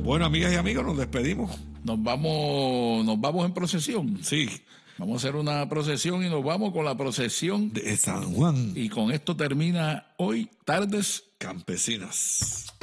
Bueno, amigas y amigos, nos despedimos. Nos vamos en procesión. Sí. Vamos a hacer una procesión y nos vamos con la procesión de San Juan. Y con esto termina hoy Tardes Campesinas.